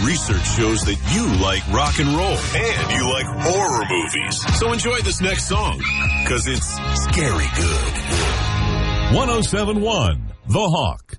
research shows that you like rock and roll and you like horror movies. So enjoy this next song, because it's scary good. 107.1 The Hawk.